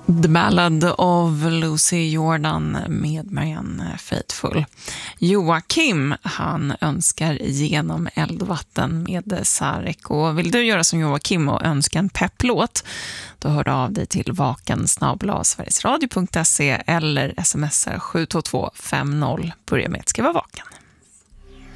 The Ballad of Lucy Jordan med Marianne Faithfull. Joakim, han önskar Genom eld och vatten med Sarek. Och vill du göra som Joakim och önska en pepplåt, då hör du av dig till vaken@sverigesradio.se eller smsar 72250. Börja med att skriva vaken.